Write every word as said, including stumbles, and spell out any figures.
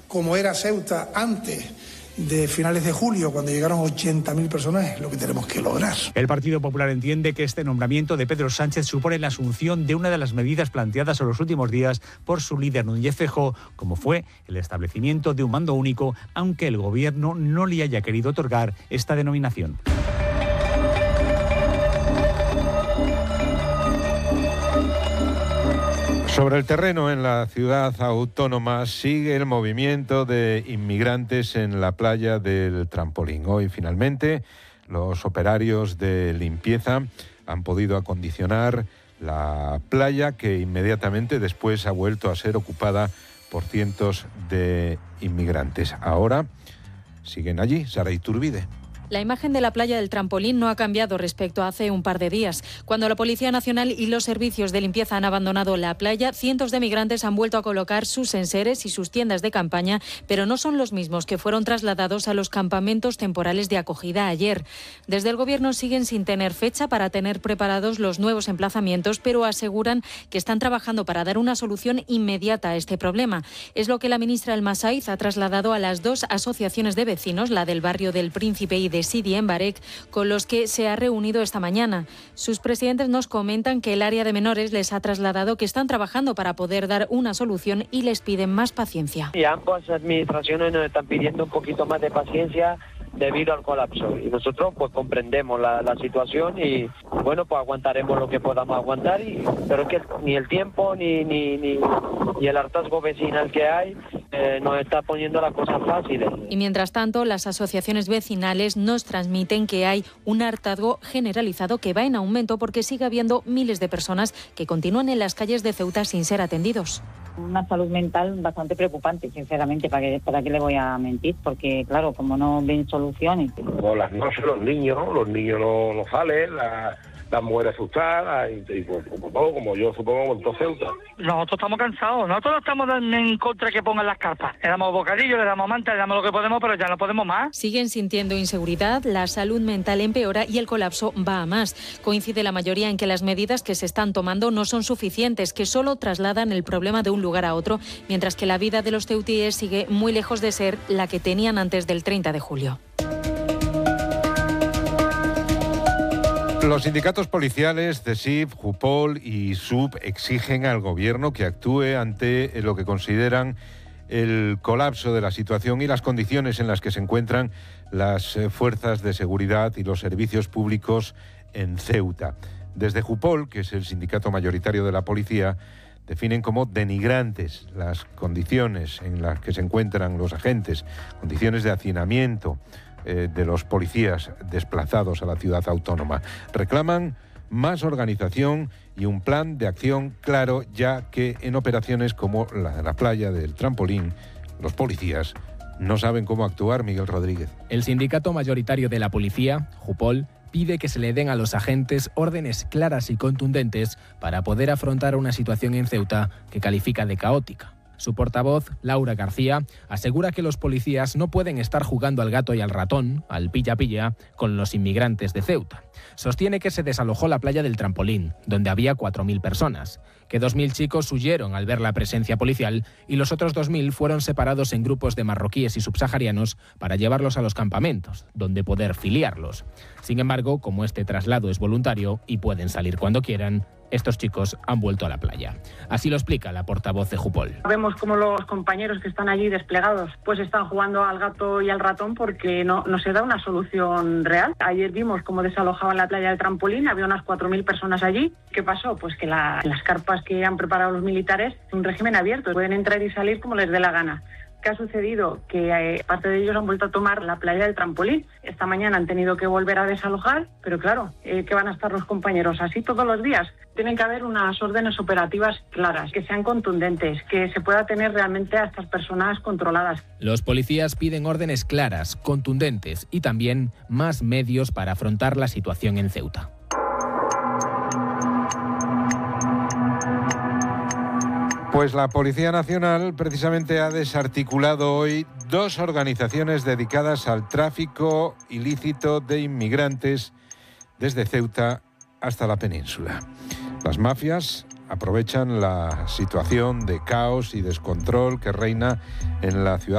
como era Ceuta antes de finales de julio, cuando llegaron ochenta mil personas, es lo que tenemos que lograr. El Partido Popular entiende que este nombramiento de Pedro Sánchez supone la asunción de una de las medidas planteadas en los últimos días por su líder Núñez Feijóo, como fue el establecimiento de un mando único, aunque el Gobierno no le haya querido otorgar esta denominación. Sobre el terreno en la ciudad autónoma sigue el movimiento de inmigrantes en la playa del Trampolín. Hoy finalmente los operarios de limpieza han podido acondicionar la playa, que inmediatamente después ha vuelto a ser ocupada por cientos de inmigrantes. Ahora siguen allí. Sara Iturbide. La imagen de la playa del Trampolín no ha cambiado respecto a hace un par de días. Cuando la Policía Nacional y los servicios de limpieza han abandonado la playa, cientos de migrantes han vuelto a colocar sus enseres y sus tiendas de campaña, pero no son los mismos que fueron trasladados a los campamentos temporales de acogida ayer. Desde el Gobierno siguen sin tener fecha para tener preparados los nuevos emplazamientos, pero aseguran que están trabajando para dar una solución inmediata a este problema. Es lo que la ministra El Masaiz ha trasladado a las dos asociaciones de vecinos, la del barrio del Príncipe y de Sidi en Barec, con los que se ha reunido esta mañana. Sus presidentes nos comentan que el área de menores les ha trasladado que están trabajando para poder dar una solución y les piden más paciencia. Y ambas administraciones nos están pidiendo un poquito más de paciencia debido al colapso, y nosotros pues comprendemos la, la situación y bueno, pues aguantaremos lo que podamos aguantar, y, pero es que ni el tiempo ni, ni, ni, ni el hartazgo vecinal que hay eh, nos está poniendo las cosas fáciles. Y mientras tanto, las asociaciones vecinales nos transmiten que hay un hartazgo generalizado que va en aumento porque sigue habiendo miles de personas que continúan en las calles de Ceuta sin ser atendidos. Una salud mental bastante preocupante, sinceramente, para qué, para qué le voy a mentir, porque claro, como no ven soluciones. Como las noches, los niños, los niños no, no salen, la, las mujeres asustadas, y, y como todo, como yo supongo, como en todo Ceuta. Nosotros estamos cansados, nosotros estamos en contra de que pongan las carpas. Le damos bocadillo, le damos manta, le damos lo que podemos, pero ya no podemos más. Siguen sintiendo inseguridad, la salud mental empeora y el colapso va a más. Coincide la mayoría en que las medidas que se están tomando no son suficientes, que solo trasladan el problema de un lugar a otro, mientras que la vida de los ceutíes sigue muy lejos de ser la que tenían antes del treinta de julio. Los sindicatos policiales, CESIF, JUPOL y SUB exigen al Gobierno que actúe ante lo que consideran el colapso de la situación y las condiciones en las que se encuentran las fuerzas de seguridad y los servicios públicos en Ceuta. Desde JUPOL, que es el sindicato mayoritario de la policía, definen como denigrantes las condiciones en las que se encuentran los agentes, condiciones de hacinamiento eh, de los policías desplazados a la ciudad autónoma. Reclaman más organización y un plan de acción claro, ya que en operaciones como la de la playa del Trampolín, los policías no saben cómo actuar. Miguel Rodríguez. El sindicato mayoritario de la policía, JUPOL, pide que se le den a los agentes órdenes claras y contundentes para poder afrontar una situación en Ceuta que califica de caótica. Su portavoz, Laura García, asegura que los policías no pueden estar jugando al gato y al ratón, al pilla-pilla, con los inmigrantes de Ceuta. Sostiene que se desalojó la playa del Trampolín, donde había cuatro mil personas, que dos mil chicos huyeron al ver la presencia policial y los otros dos mil fueron separados en grupos de marroquíes y subsaharianos para llevarlos a los campamentos, donde poder filiarlos. Sin embargo, como este traslado es voluntario y pueden salir cuando quieran, estos chicos han vuelto a la playa. Así lo explica la portavoz de JUPOL. Vemos como los compañeros que están allí desplegados pues están jugando al gato y al ratón porque no, no se da una solución real. Ayer vimos cómo desalojaban la playa del Trampolín, había unas cuatro mil personas allí. ¿Qué pasó? Pues que la, las carpas que han preparado los militares es un régimen abierto, pueden entrar y salir como les dé la gana. ¿Qué ha sucedido? Que eh, parte de ellos han vuelto a tomar la playa del Trampolín. Esta mañana han tenido que volver a desalojar, pero claro, eh, ¿qué van a estar los compañeros? Así todos los días. Tienen que haber unas órdenes operativas claras, que sean contundentes, que se pueda tener realmente a estas personas controladas. Los policías piden órdenes claras, contundentes y también más medios para afrontar la situación en Ceuta. Pues la Policía Nacional precisamente ha desarticulado hoy dos organizaciones dedicadas al tráfico ilícito de inmigrantes desde Ceuta hasta la península. Las mafias aprovechan la situación de caos y descontrol que reina en la ciudad